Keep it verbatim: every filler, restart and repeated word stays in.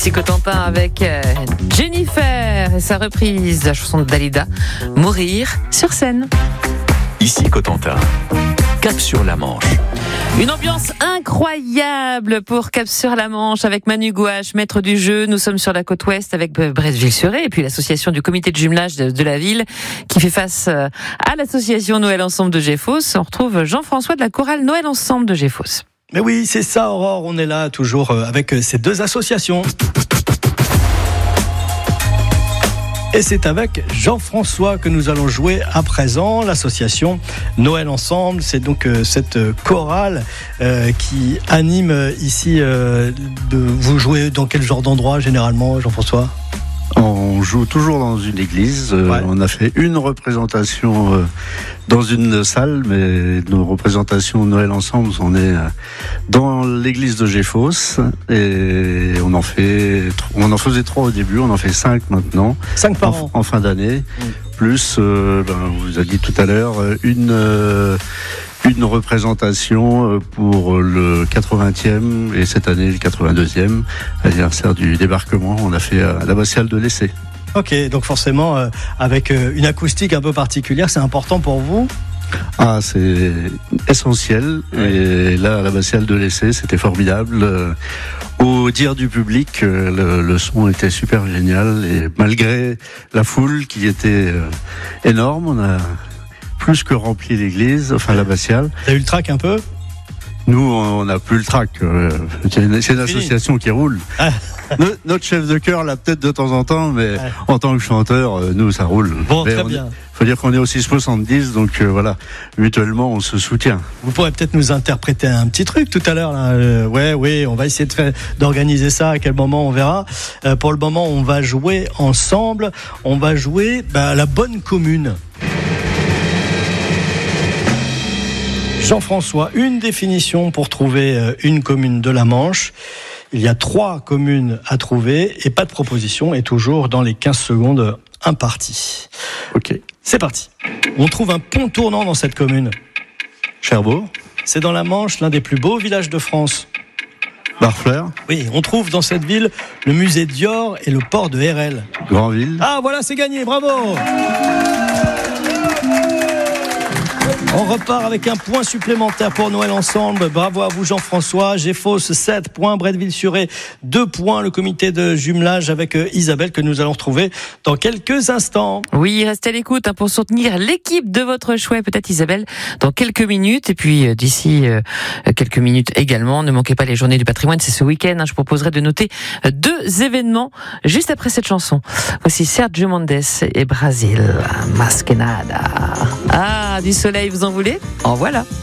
C'est Cotentin avec Jennifer et sa reprise de la chanson de Dalida, Mourir sur scène. Ici Cotentin, Cap sur la Manche. Une ambiance incroyable pour Cap sur la Manche avec Manu Gouache, maître du jeu. Nous sommes sur la côte ouest avec Bretteville-sur-Ré et puis l'association du comité de jumelage de, de la ville qui fait face à l'association Noël Ensemble de Géfos. On retrouve Jean-François de la chorale Noël Ensemble de Géfos. Mais oui, c'est ça, Aurore, on est là toujours avec ces deux associations. Et c'est avec Jean-François que nous allons jouer à présent, l'association Noël Ensemble. C'est donc euh, cette chorale euh, qui anime ici. Euh, de, vous jouez dans quel genre d'endroit généralement, Jean-François ? On joue toujours dans une église. Euh, ouais. On a fait une représentation euh, dans une salle, mais nos représentations Noël Ensemble, on est euh, dans l'église de Géfos et on en fait, on en faisait trois au début, on en fait cinq maintenant. Cinq par en, an. En fin d'année. Mmh. Plus, euh, ben, on vous a dit tout à l'heure, une. Euh, Une représentation pour le quatre-vingtième et cette année le quatre-vingt-deuxième anniversaire du débarquement. On a fait à l'abbatiale de l'Essai. Ok, donc forcément euh, avec euh, une acoustique un peu particulière, c'est important pour vous ? Ah, c'est essentiel. Ouais. Et là, à l'abbatiale de l'Essai, c'était formidable. Au dire du public, le, le son était super génial et malgré la foule qui était énorme, on a plus que rempli l'église, enfin l'abbatiale. T'as eu le trac un peu ? Nous, on n'a plus le trac. C'est une, c'est une association qui roule. Ah. Notre chef de chœur l'a peut-être de temps en temps, mais ah. En tant que chanteur, nous, ça roule. Bon, mais très on, bien. Faut dire qu'on est au six soixante-dix, donc euh, voilà, mutuellement, on se soutient. Vous pourrez peut-être nous interpréter un petit truc tout à l'heure. Là. Euh, ouais, oui, on va essayer de faire, d'organiser ça. À quel moment, on verra. Euh, pour le moment, on va jouer ensemble. On va jouer bah, la bonne commune. Jean-François, une définition pour trouver une commune de la Manche. Il y a trois communes à trouver et pas de proposition et toujours dans les quinze secondes imparties. Ok. C'est parti. On trouve un pont tournant dans cette commune. Cherbourg. C'est dans la Manche, l'un des plus beaux villages de France. Barfleur. Oui, on trouve dans cette ville le musée Dior et le port de Hérel. Granville. Ah voilà, c'est gagné, bravo. On repart avec un point supplémentaire pour Noël Ensemble. Bravo à vous Jean-François. Géfos sept points, Bretteville-sur-Ré deux points. Le comité de jumelage avec Isabelle que nous allons retrouver dans quelques instants. Oui, restez à l'écoute hein, pour soutenir l'équipe de votre choix et peut-être Isabelle dans quelques minutes. Et puis euh, d'ici euh, quelques minutes également, ne manquez pas les journées du patrimoine. C'est ce week-end. Hein, je proposerai de noter deux événements juste après cette chanson. Voici Sergio Mendes et Brasil, Masquenada. Ah, du soleil, vous en voulez ? En voilà.